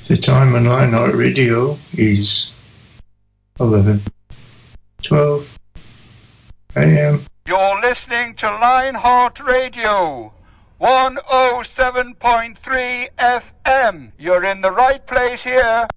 The time on Lionheart Radio is 11:12 a.m. You're listening to Lionheart Radio, 107.3 FM. You're in the right place here.